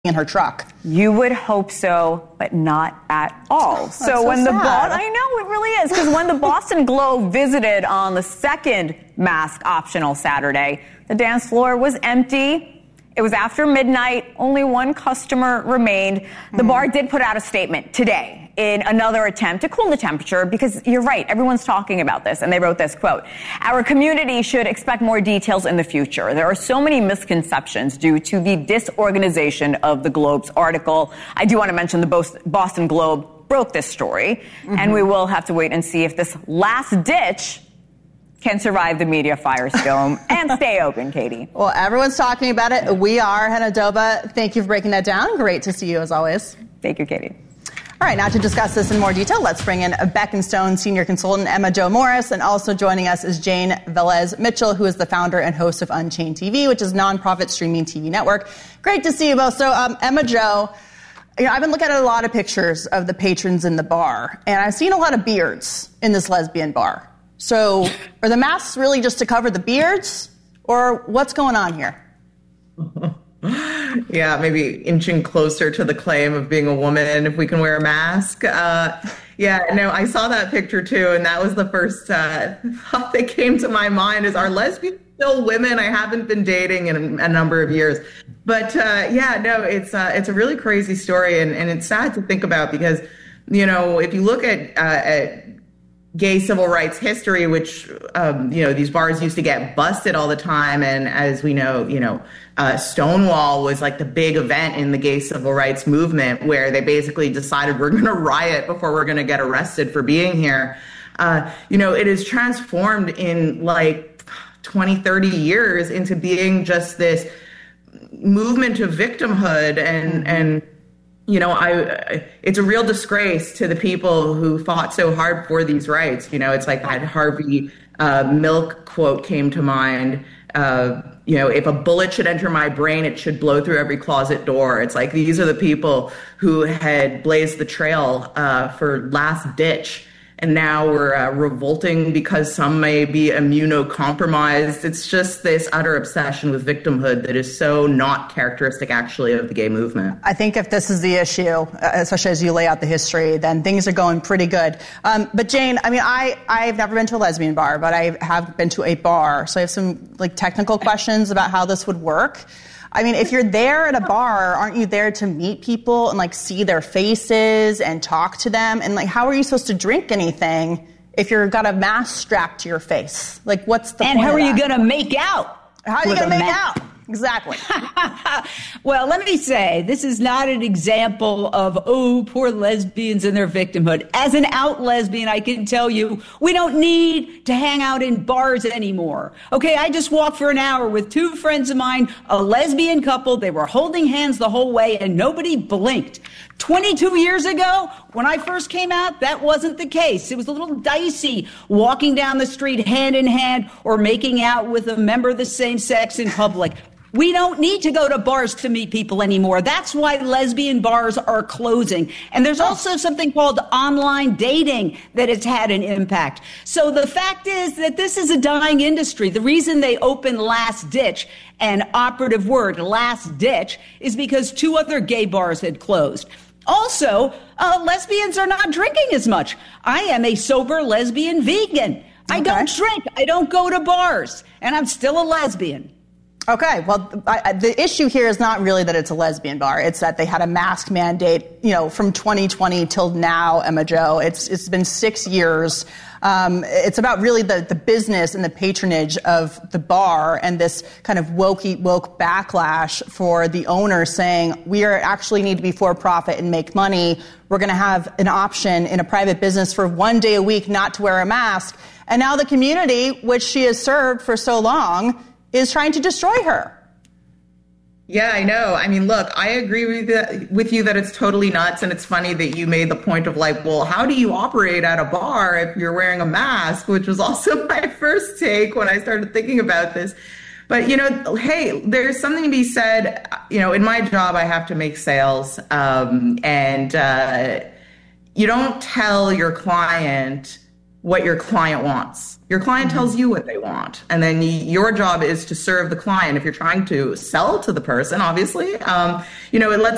in her truck. You would hope so, but not at all. So when the I know it really is, because when the Boston Globe visited on the second mask optional Saturday, the dance floor was empty. It was after midnight. Only one customer remained. The bar did put out a statement today in another attempt to cool the temperature, because you're right, everyone's talking about this, and they wrote this, quote, "Our community should expect more details in the future. There are so many misconceptions due to the disorganization of the Globe's article." I do want to mention the Boston Globe broke this story, and we will have to wait and see if this last ditch can survive the media firestorm and stay open, Katie. Well, everyone's talking about it. We are. Hannah Doba, thank you for breaking that down. Great to see you, as always. Thank you, Katie. All right, now to discuss this in more detail, let's bring in Beck & Stone senior consultant Emma Jo Morris, and also joining us is Jane Velez Mitchell, who is the founder and host of Unchained TV, which is a nonprofit streaming TV network. Great to see you both. So, Emma Jo, I've been looking at a lot of pictures of the patrons in the bar, and I've seen a lot of beards in this lesbian bar. So are the masks really just to cover the beards, or what's going on here? Yeah, maybe inching closer to the claim of being a woman if we can wear a mask. I saw that picture too, and that was the first thought that came to my mind is, are lesbians still women? I haven't been dating in a number of years. But it's a really crazy story, and it's sad to think about because, if you look at gay civil rights history, which, these bars used to get busted all the time. And as we know, Stonewall was like the big event in the gay civil rights movement where they basically decided we're going to riot before we're going to get arrested for being here. It is transformed in like 20, 30 years into being just this movement of victimhood and it's a real disgrace to the people who fought so hard for these rights. It's like that Harvey Milk quote came to mind. If a bullet should enter my brain, it should blow through every closet door. It's like these are the people who had blazed the trail for last ditch. And now we're revolting because some may be immunocompromised. It's just this utter obsession with victimhood that is so not characteristic, actually, of the gay movement. I think if this is the issue, especially as you lay out the history, then things are going pretty good. But Jane, I've never been to a lesbian bar, but I have been to a bar. So I have some technical questions about how this would work. If you're there at a bar, aren't you there to meet people and see their faces and talk to them? And how are you supposed to drink anything if you've got a mask strapped to your face? What's the point And how of are you that? going to make out? How are you going to make out? Exactly. Well, let me say, this is not an example of, poor lesbians and their victimhood. As an out lesbian, I can tell you, we don't need to hang out in bars anymore. Okay, I just walked for an hour with two friends of mine, a lesbian couple. They were holding hands the whole way, and nobody blinked. 22 years ago, when I first came out, that wasn't the case. It was a little dicey walking down the street hand in hand or making out with a member of the same sex in public. We don't need to go to bars to meet people anymore. That's why lesbian bars are closing. And there's also something called online dating that has had an impact. So the fact is that this is a dying industry. The reason they opened Last Ditch, an operative word, Last Ditch, is because two other gay bars had closed. Also, lesbians are not drinking as much. I am a sober lesbian vegan. I don't drink. I don't go to bars. And I'm still a lesbian. Okay, well, the issue here is not really that it's a lesbian bar. It's that they had a mask mandate, from 2020 till now, Emma Jo. It's been 6 years. It's about really the business and the patronage of the bar and this kind of woke backlash for the owner saying, we actually need to be for profit and make money. We're going to have an option in a private business for 1 day a week not to wear a mask. And now the community, which she has served for so long, is trying to destroy her. Yeah, I know. Look, I agree with you that it's totally nuts. And it's funny that you made the point of how do you operate at a bar if you're wearing a mask, which was also my first take when I started thinking about this. But, hey, there's something to be said. In my job, I have to make sales. And you don't tell your client what your client wants. Your client tells you what they want. And then your job is to serve the client. If you're trying to sell to the person, obviously, it lets